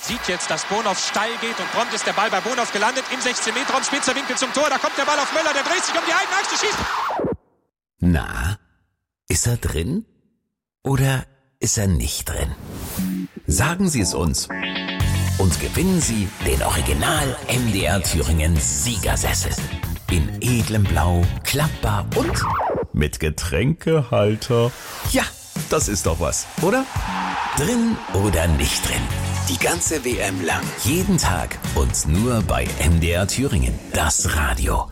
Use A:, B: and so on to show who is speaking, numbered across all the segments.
A: Sieht jetzt, dass Bonhoff steil geht und prompt ist der Ball bei Bonhoff gelandet. Im 16-Meter-Raum, spitzer Winkel zum Tor. Da kommt der Ball auf Möller, der dreht sich um die eigene Achse, schießt.
B: Na, ist er drin? Oder ist er nicht drin? Sagen Sie es uns. Und gewinnen Sie den Original MDR Thüringen Siegersessel. In edlem Blau, klappbar und mit Getränkehalter. Ja, das ist doch was, oder? Drin oder nicht drin? Die ganze WM lang, jeden Tag und nur bei MDR Thüringen, das Radio.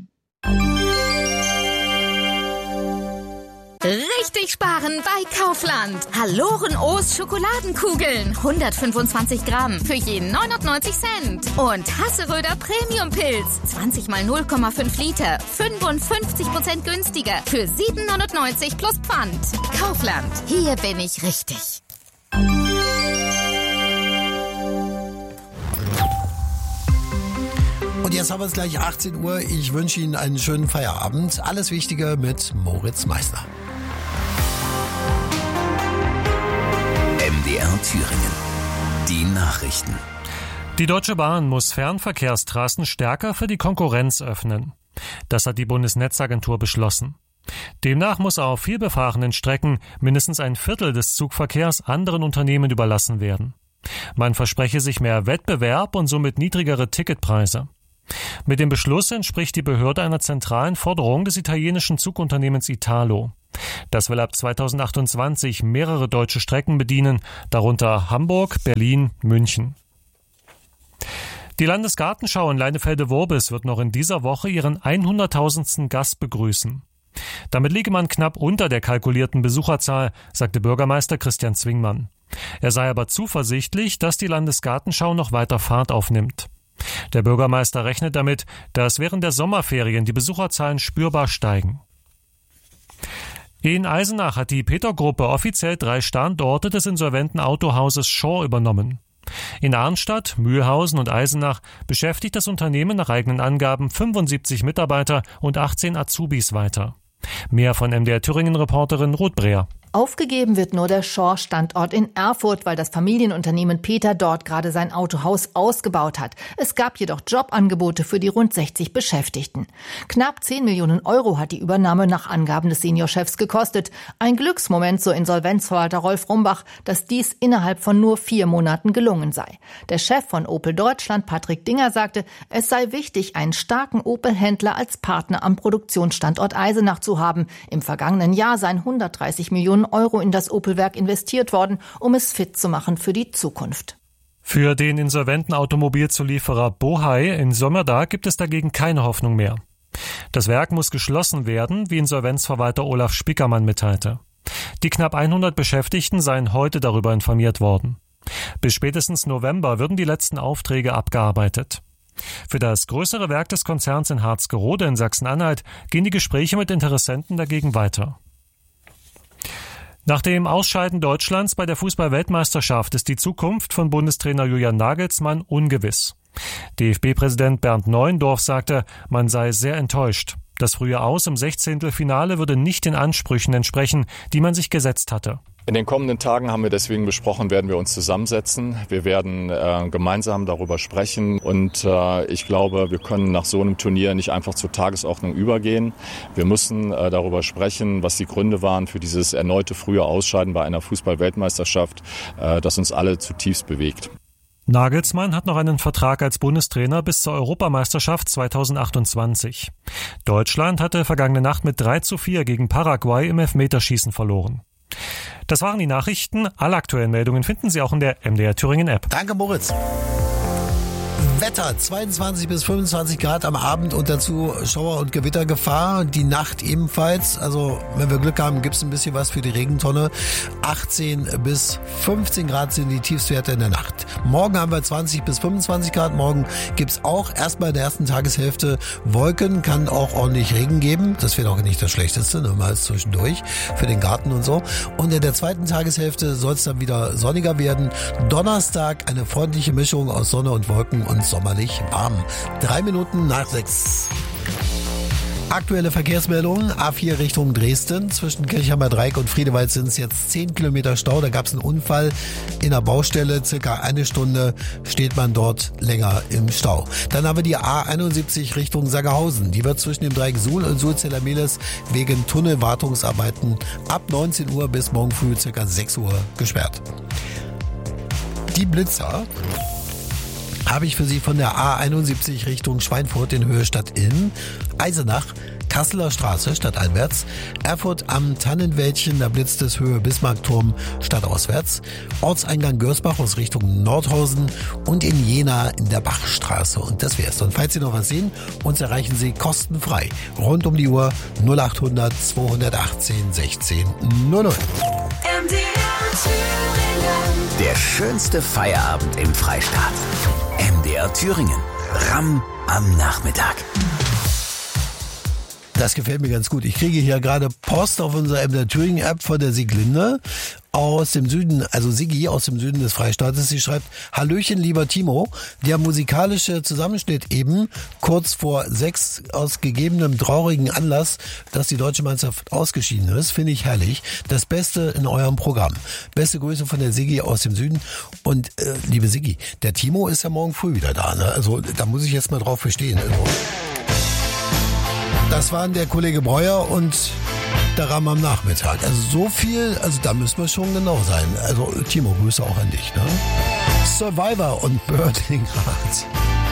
C: Richtig sparen bei Kaufland. Haloren O's Schokoladenkugeln. 125 Gramm für jeden 99 Cent. Und Hasseröder Premium Pilz. 20 mal 0,5 Liter. 55% günstiger. Für 7,99 plus Pfand. Kaufland. Hier bin ich richtig.
D: Und jetzt haben wir es gleich 18 Uhr. Ich wünsche Ihnen einen schönen Feierabend. Alles Wichtige mit Moritz Meissner.
B: MDR Thüringen. Die Nachrichten.
E: Die Deutsche Bahn muss Fernverkehrstrassen stärker für die Konkurrenz öffnen. Das hat die Bundesnetzagentur beschlossen. Demnach muss auf vielbefahrenen Strecken mindestens ein Viertel des Zugverkehrs anderen Unternehmen überlassen werden. Man verspreche sich mehr Wettbewerb und somit niedrigere Ticketpreise. Mit dem Beschluss entspricht die Behörde einer zentralen Forderung des italienischen Zugunternehmens Italo. Das will ab 2028 mehrere deutsche Strecken bedienen, darunter Hamburg, Berlin, München. Die Landesgartenschau in Leinefelde-Worbis wird noch in dieser Woche ihren 100.000. Gast begrüßen. Damit liege man knapp unter der kalkulierten Besucherzahl, sagte Bürgermeister Christian Zwingmann. Er sei aber zuversichtlich, dass die Landesgartenschau noch weiter Fahrt aufnimmt. Der Bürgermeister rechnet damit, dass während der Sommerferien die Besucherzahlen spürbar steigen. In Eisenach hat die Peter-Gruppe offiziell 3 Standorte des insolventen Autohauses Shaw übernommen. In Arnstadt, Mühlhausen und Eisenach beschäftigt das Unternehmen nach eigenen Angaben 75 Mitarbeiter und 18 Azubis weiter. Mehr von MDR Thüringen-Reporterin Ruth Breer.
F: Aufgegeben wird nur der Shaw-Standort in Erfurt, weil das Familienunternehmen Peter dort gerade sein Autohaus ausgebaut hat. Es gab jedoch Jobangebote für die rund 60 Beschäftigten. Knapp 10 Millionen Euro hat die Übernahme nach Angaben des Seniorchefs gekostet. Ein Glücksmoment, so Insolvenzverwalter Rolf Rumbach, dass dies innerhalb von nur 4 Monaten gelungen sei. Der Chef von Opel Deutschland, Patrick Dinger, sagte, es sei wichtig, einen starken Opel-Händler als Partner am Produktionsstandort Eisenach zu haben. Im vergangenen Jahr seien 130 Millionen Euro in das Opel-Werk investiert worden, um es fit zu machen für die Zukunft.
E: Für den insolventen Automobilzulieferer Bohai in Sömmerda gibt es dagegen keine Hoffnung mehr. Das Werk muss geschlossen werden, wie Insolvenzverwalter Olaf Spickermann mitteilte. Die knapp 100 Beschäftigten seien heute darüber informiert worden. Bis spätestens November würden die letzten Aufträge abgearbeitet. Für das größere Werk des Konzerns in Harzgerode in Sachsen-Anhalt gehen die Gespräche mit Interessenten dagegen weiter. Nach dem Ausscheiden Deutschlands bei der Fußball-Weltmeisterschaft ist die Zukunft von Bundestrainer Julian Nagelsmann ungewiss. DFB-Präsident Bernd Neuendorf sagte, man sei sehr enttäuscht. Das frühe Aus im 16. Finale würde nicht den Ansprüchen entsprechen, die man sich gesetzt hatte.
G: In den kommenden Tagen haben wir deswegen besprochen, werden wir uns zusammensetzen. Wir werden gemeinsam darüber sprechen und ich glaube, wir können nach so einem Turnier nicht einfach zur Tagesordnung übergehen. Wir müssen darüber sprechen, was die Gründe waren für dieses erneute frühe Ausscheiden bei einer Fußball-Weltmeisterschaft, das uns alle zutiefst bewegt.
E: Nagelsmann hat noch einen Vertrag als Bundestrainer bis zur Europameisterschaft 2028. Deutschland hatte vergangene Nacht mit 3:4 gegen Paraguay im Elfmeterschießen verloren. Das waren die Nachrichten. Alle aktuellen Meldungen finden Sie auch in der MDR Thüringen App.
D: Danke, Moritz. Wetter, 22 bis 25 Grad am Abend und dazu Schauer- und Gewittergefahr. Die Nacht ebenfalls. Also, wenn wir Glück haben, gibt's ein bisschen was für die Regentonne. 18 bis 15 Grad sind die Tiefstwerte in der Nacht. Morgen haben wir 20 bis 25 Grad. Morgen gibt's auch erstmal in der ersten Tageshälfte Wolken. Kann auch ordentlich Regen geben. Das wäre auch nicht das Schlechteste, nur mal zwischendurch für den Garten und so. Und in der zweiten Tageshälfte soll es dann wieder sonniger werden. Donnerstag eine freundliche Mischung aus Sonne und Wolken und sommerlich warm. 3 Minuten nach 6. Aktuelle Verkehrsmeldungen, A4 Richtung Dresden. Zwischen Kirchheimer Dreieck und Friedewald sind es jetzt 10 Kilometer Stau. Da gab es einen Unfall in der Baustelle. Circa eine Stunde steht man dort länger im Stau. Dann haben wir die A71 Richtung Sangerhausen. Die wird zwischen dem Dreieck Suhl und Suhl-Zeller-Mehlis wegen Tunnelwartungsarbeiten ab 19 Uhr bis morgen früh circa 6 Uhr gesperrt. Die Blitzer habe ich für Sie von der A71 Richtung Schweinfurt in Höhe Stadtillen, Eisenach, Kasseler Straße stadteinwärts, Erfurt am Tannenwäldchen, da blitzt es Höhe Bismarckturm stadtauswärts, Ortseingang Görsbach aus Richtung Nordhausen und in Jena in der Bachstraße. Und das wär's. Und falls Sie noch was sehen, uns erreichen Sie kostenfrei. Rund um die Uhr 0800 218 16 00.
B: Der schönste Feierabend im Freistaat. MDR Thüringen. Ramm am Nachmittag.
D: Das gefällt mir ganz gut. Ich kriege hier gerade Post auf unserer MDR Thüringen App von der Sieglinde aus dem Süden, also Sigi aus dem Süden des Freistaates. Sie schreibt: Hallöchen, lieber Timo. Der musikalische Zusammenschnitt eben kurz vor 6 aus gegebenem traurigen Anlass, dass die deutsche Mannschaft ausgeschieden ist, finde ich herrlich. Das Beste in eurem Programm. Beste Grüße von der Sigi aus dem Süden. Und liebe Sigi, der Timo ist ja morgen früh wieder da. Ne? Also da muss ich jetzt mal drauf bestehen. Also, das waren der Kollege Breuer und der Ramm am Nachmittag. Also so viel, also da müssen wir schon genau sein. Also Timo, Grüße auch an dich. Ne? Survivor und Bird in Graz.